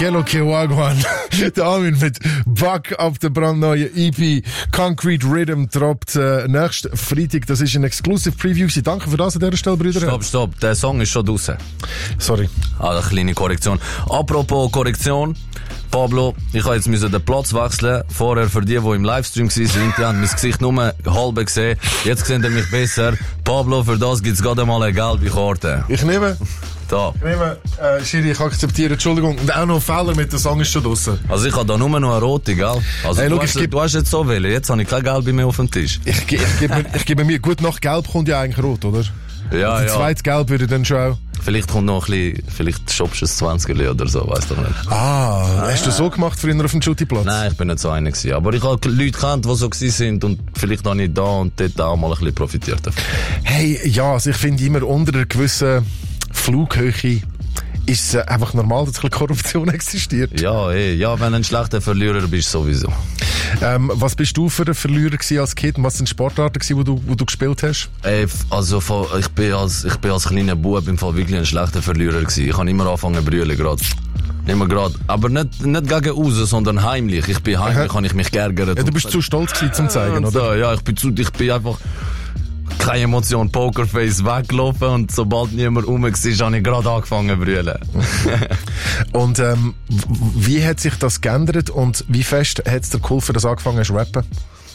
Kelo Kiwagwan. Der Armin mit Buck auf der brandneuen EP Concrete Rhythm droppt nächsten Freitag. Das ist ein Exclusive Preview. Danke für das an dieser Stelle, Brüder. Stopp. Der Song ist schon draussen. Sorry. Eine kleine Korrektion. Apropos Korrektion. Pablo, ich habe jetzt den Platz wechseln. Vorher für die im Livestream waren, die haben mein Gesicht nur halb gesehen. Jetzt sehen sie mich besser. Pablo, für das gibt's gerade mal eine gelbe Karte. Ich nehme... Da. Schiri, ich akzeptiere, Entschuldigung. Und auch noch ein Fehler mit der Song ist schon draussen. Also ich habe da nur noch eine rote, gell? Also hey, du hast jetzt so wählen. Jetzt habe ich keine gelbe mehr auf dem Tisch. Ich gebe mir, gut, nach Gelb kommt ja eigentlich rot, oder? Ja, die zweite Gelb würde dann schon auch... Vielleicht kommt noch ein bisschen, vielleicht shoppst du ein 20er oder so, weiss doch nicht. Hast du so gemacht früher auf dem Schuttiplatz? Nein, ich bin nicht so einer gewesen. Aber ich habe Leute gekannt, die so gewesen sind und vielleicht habe ich da und dort auch mal ein bisschen profitiert davon. Hey, ja, also ich finde immer unter einer gewissen Flughöhe ist es einfach normal, dass ein bisschen Korruption existiert. Ja, wenn du ein schlechter Verlierer bist, sowieso. Was bist du für ein Verlierer gewesen als Kind? Was sind Sportarten gewesen, wo du gespielt hast? Also, ich bin als kleiner Bub im Fall wirklich ein schlechter Verlierer gewesen. Ich habe immer angefangen zu brüllen, gerade. Immer gerade. Aber nicht gegen raus, sondern heimlich. Ich bin heimlich, habe ich mich geärgert. Ja, du bist zu stolz gewesen zum zeigen, oder? So, ja, ich bin einfach keine Emotion, Pokerface weggelaufen und sobald niemand rum war, habe ich gerade angefangen zu brüllen. Und wie hat sich das geändert und wie fest hat es dir geholfen, dass du angefangen hast zu rappen?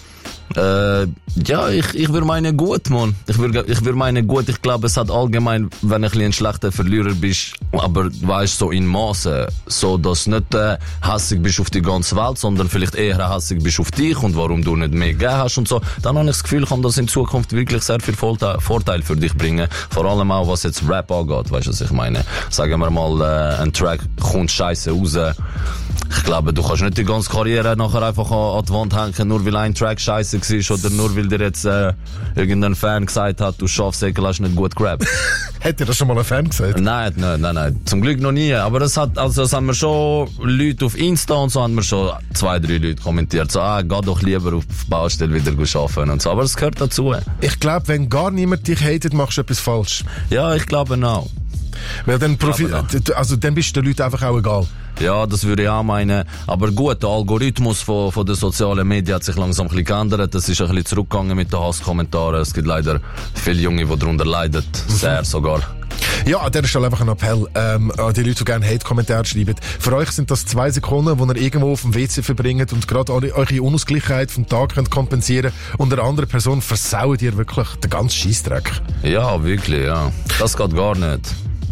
Ja, ich würde meinen gut, Mann. Ich würde meinen gut. Ich glaube, es hat allgemein, wenn du ein schlechter Verlierer bist, aber weißt so in Maßen, so dass du nicht hässig bist auf die ganze Welt, sondern vielleicht eher hässig bist auf dich und warum du nicht mehr gegeben hast und so, dann habe ich das Gefühl, kann das in Zukunft wirklich sehr viel Vorteil für dich bringen. Vor allem auch, was jetzt Rap angeht, weißt du, was ich meine? Sagen wir mal, ein Track kommt scheiße raus. Ich glaube, du kannst nicht die ganze Karriere nachher einfach an die Wand hängen, nur weil ein Track scheiße war oder nur weil dir jetzt irgendein Fan gesagt hat, du Schafsäckel hast nicht gut gerappt. Hat dir das schon mal ein Fan gesagt? Nein. Zum Glück noch nie. Aber das haben wir schon Leute auf Insta und so haben wir schon 2-3 Leute kommentiert. So, geh doch lieber auf die Baustelle wieder arbeiten und so. Aber es gehört dazu. Ich glaube, wenn gar niemand dich hatet, machst du etwas falsch. Ja, ich glaube auch. Weil dann dann bist du den Leuten einfach auch egal. Ja, das würde ich auch meinen. Aber gut, der Algorithmus von den sozialen Medien hat sich langsam ein bisschen geändert. Das ist ein bisschen zurückgegangen mit den Hasskommentaren. Es gibt leider viele Junge, die darunter leiden. Sehr sogar. Ja, an dieser Stelle einfach ein Appell an die Leute, die gerne Hate-Kommentare schreiben. Für euch sind das 2 Sekunden, die ihr irgendwo auf dem WC verbringt und gerade eure Unausgleichheit vom Tag könnt kompensieren und einer anderen Person versaut ihr wirklich den ganzen Scheissdreck. Ja, wirklich, ja. Das geht gar nicht.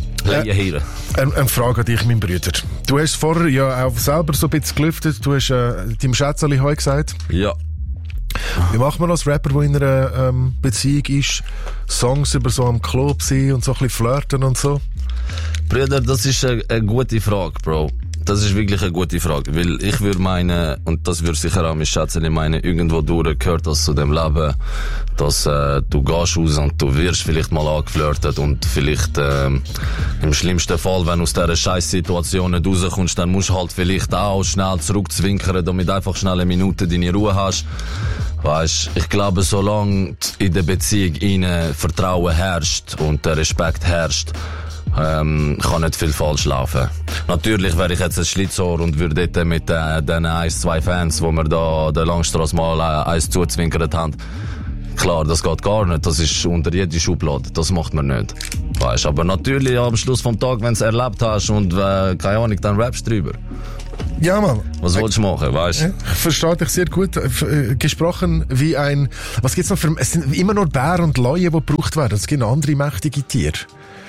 Eine Frage an dich, mein Bruder. Du hast vorher ja auch selber so ein bisschen gelüftet. Du hast deinem Schätzeli heute gesagt. Ja. Wie macht man als Rapper, der in einer Beziehung ist, Songs über so am Club sein und so ein bisschen flirten und so? Bruder, das ist eine gute Frage, Bro. Das ist wirklich eine gute Frage, weil ich würde meinen, und das würde sicher auch mein Schätzchen meinen, irgendwo durch gehört das zu dem Leben, dass du gehst raus und du wirst vielleicht mal angeflirtet und vielleicht im schlimmsten Fall, wenn du aus dieser Scheiß-Situation nicht rauskommst, dann musst du halt vielleicht auch schnell zurückzwinkern, damit du einfach schnell eine Minute deine Ruhe hast. Weißt, ich glaube, solange in der Beziehung ihnen Vertrauen herrscht und der Respekt herrscht, kann nicht viel falsch laufen. Natürlich wäre ich jetzt ein Schlitzohr und würde dort mit den 1-2 Fans, wo wir da der Langstrasse mal eins zuzwinkert haben. Klar, das geht gar nicht. Das ist unter jede Schublade. Das macht man nicht. Weißt, aber natürlich am Schluss vom Tag, wenn du es erlebt hast und keine Ahnung, dann rappst du drüber. Ja, Mann. Was willst du machen, weißt du? Ich verstehe dich sehr gut. Gesprochen wie ein... Was gibt's noch für... Es sind immer nur Bären und Leuen, die gebraucht werden. Es gibt noch andere mächtige Tiere.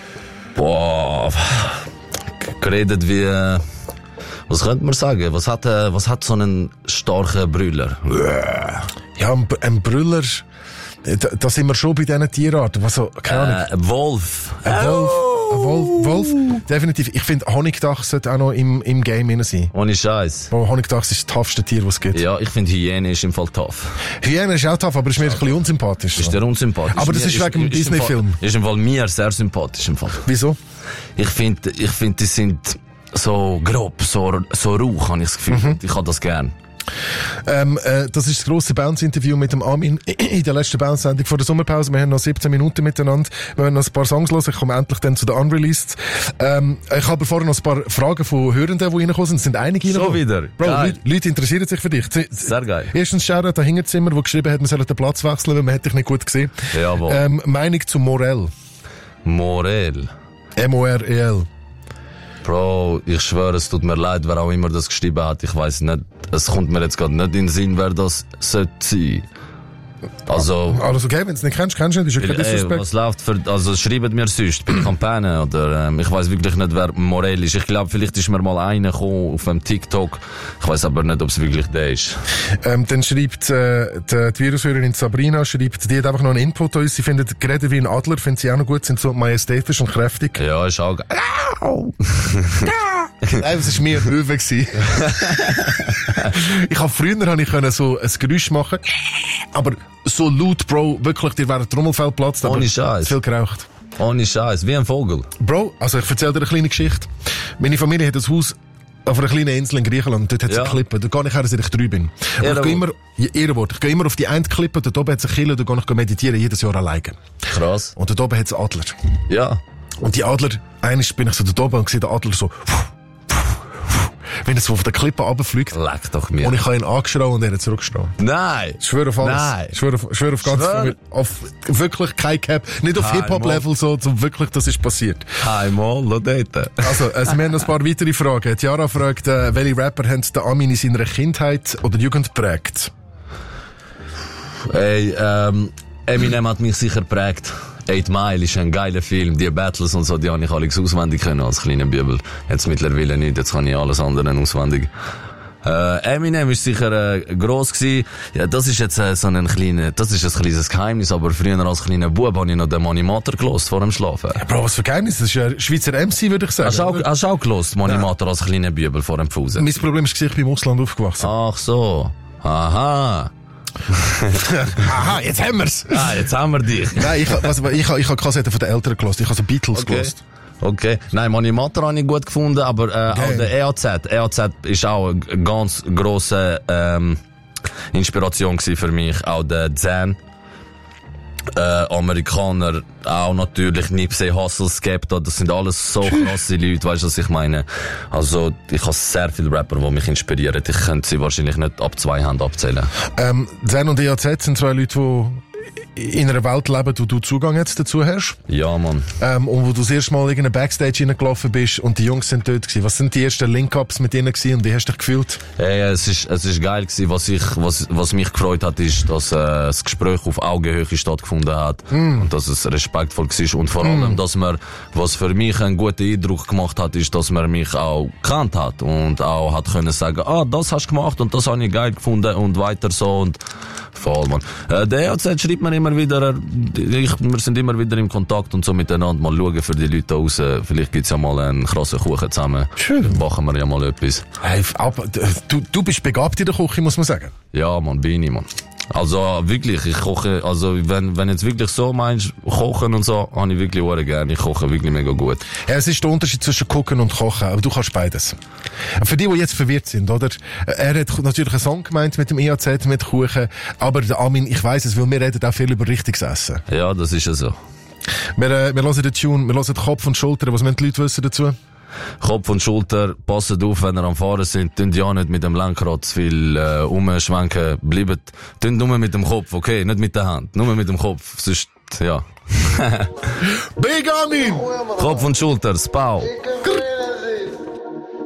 Boah, geredet wie, was könnte man sagen? Was hat so einen starken Brüller? Ja, ein Brüller, da sind wir schon bei diesen Tierarten. Was so, keine Ahnung. Ein Wolf. Wolf, definitiv. Ich finde, Honigdach sollte auch noch im Game drin sein. Ohne Scheiß. Honigdach ist das toughste Tier, das es gibt. Ja, ich finde Hyäne ist im Fall tough. Hyäne ist auch tough, aber ist mir ein bisschen unsympathisch. Ist der unsympathisch? Aber das ist wegen dem Disney-Film. Ist im Fall mir sehr sympathisch im Fall. Wieso? Ich finde, die sind so grob, so rauch, habe ich das Gefühl. Ich habe das gern. Das ist das grosse Bounce-Interview mit dem Armin in der letzten Bounce-Sendung vor der Sommerpause. Wir haben noch 17 Minuten miteinander. Wir werden noch ein paar Songs hören. Ich komme endlich dann zu den Unreleased. Ich habe vorher noch ein paar Fragen von Hörenden, die reingekommen sind. Es sind einige schon wieder. Bro, Leute interessieren sich für dich. Sehr geil. Erstens Shoutout an Hinterzimmer, der geschrieben hat, man soll den Platz wechseln, weil man hätte dich nicht gut gesehen. Jawohl. Meinung zu Morel. Morel. M-O-R-E-L. Bro, ich schwöre, es tut mir leid, wer auch immer das geschrieben hat. Ich weiss nicht, es kommt mir jetzt gerade nicht in den Sinn, wer das sollte sein. Also. Alles okay, wenn du es nicht kennst, kennst du nicht, ist ja kein Disrespect. Was läuft also schreibt mir sonst bei Kampagnen oder, ich weiss wirklich nicht, wer Morel ist. Ich glaube, vielleicht ist mir mal einer gekommen auf dem TikTok. Ich weiss aber nicht, ob es wirklich der ist. Dann schreibt, die Virushörerin Sabrina schreibt, die hat einfach noch einen Input an uns. Sie findet, geredet wie ein Adler, findet sie auch noch gut, sind so majestätisch und kräftig. Ja, ist auch Nein, das war mir ein Löwe gewesen. Früher ich können so ein Geräusch machen, aber so laut, Bro, wirklich, dir wäre ein Trommelfell platzt, aber ohne Scheiß. zu viel geraucht. Ohne Scheiß, wie ein Vogel. Bro, also ich erzähle dir eine kleine Geschichte. Meine Familie hat ein Haus auf einer kleinen Insel in Griechenland, dort hat es eine Klippe, da gehe ich her, seit ich 3 bin. Und ich gehe immer auf die eine Klippe, dort oben hat es eine Kille, da gehe ich meditieren, jedes Jahr alleine. Krass. Und dort oben hat es Adler. Ja. Und die Adler, eines bin ich so dort oben und sehe den Adler so, wenn er so auf der Klippe runterfliegt. Leck doch mir. Und ich habe ihn angeschrien und er hat zurückgeschrien. Nein! Ich schwöre auf alles. Nein! Ich schwöre auf ganz viel. Auf wirklich kein Cap. Nicht auf Hip-Hop-Level so, wirklich, das ist passiert. Einmal, lo dort. Also, wir haben noch ein paar weitere Fragen. Tiara fragt, welche Rapper haben den Armin in seiner Kindheit oder Jugend geprägt? Ey, Eminem hat mich sicher geprägt. 8 Mile ist ein geiler Film. Die Battles und so, die habe ich alles auswendig können als kleiner Bibel. Jetzt mittlerweile nicht, jetzt kann ich alles andere auswendig. Eminem ist sicher gross gewesen. Ja, das ist jetzt so ein kleines Geheimnis, aber früher als kleiner Bub habe ich noch den Manimator gelost vor dem Schlafen. Ja, Bro, was für Geheimnis? Das ist ja Schweizer MC, würde ich sagen. Hast du auch gelost, Manimator als kleiner Bibel vor dem Fuß? Mein Problem ist, ich bin im Ausland aufgewachsen. Ach so. Aha. Aha, jetzt haben wir's. Jetzt haben wir dich. Nein, ich habe Kassetten von den Eltern gelost. Ich habe so Beatles gelost. Okay. Nein, Manimator habe ich gut gefunden, aber auch der EAZ. EAZ ist auch eine ganz grosse Inspiration gewesen für mich. Auch der Zen. Amerikaner, auch natürlich Nipsey Hussle, Skepta, das sind alles so krasse Leute, weißt du, was ich meine? Also, ich habe sehr viele Rapper, die mich inspirieren. Ich könnte sie wahrscheinlich nicht ab 2 Händen abzählen. Zen und EAZ sind 2 Leute, die in einer Welt leben, wo du Zugang jetzt dazu hast. Ja, Mann. Und wo du das erste Mal in irgendeine Backstage reingelaufen bist und die Jungs sind dort gewesen. Was sind die ersten Link-Ups mit denen gewesen und wie hast du dich gefühlt? Hey, es ist geil gewesen. Was mich gefreut hat, ist, dass das Gespräch auf Augenhöhe stattgefunden hat und dass es respektvoll war und vor allem, dass man, was für mich einen guten Eindruck gemacht hat, ist, dass man mich auch gekannt hat und auch hat können sagen, das hast du gemacht und das habe ich geil gefunden und weiter so und voll, Mann. Der EAZ schreibt mir immer wieder, wir sind immer wieder im Kontakt und so miteinander, mal schauen für die Leute da raus, vielleicht gibt's ja mal einen krassen Kuchen zusammen. Schön. Dann machen wir ja mal etwas. Hey, aber du bist begabt in der Küche, muss man sagen. Ja, Mann, bin ich, Mann. Also wirklich, ich koche, also wenn jetzt wirklich so meinst, kochen und so, habe ich wirklich auch gerne. Ich koche wirklich mega gut. Ja, es ist der Unterschied zwischen kochen und kochen, aber du kannst beides. Für die jetzt verwirrt sind, oder? Er hat natürlich einen Song gemeint mit dem EAZ, mit Kuchen, aber der Armin, ich weiss es, weil wir reden auch viel über richtiges Essen. Ja, das ist ja so. Wir hören den Tune, wir hören Kopf und Schulter, was müssen die Leute wissen dazu? Kopf und Schulter, passet auf, wenn ihr am Fahren sind, tun ja nicht mit dem Lenkrad zu viel umschwenken, bleibt, tun nur mit dem Kopf, okay, nicht mit der Hand, nur mit dem Kopf, sonst, ja. Big Armin! Kopf und Schulter, Spau.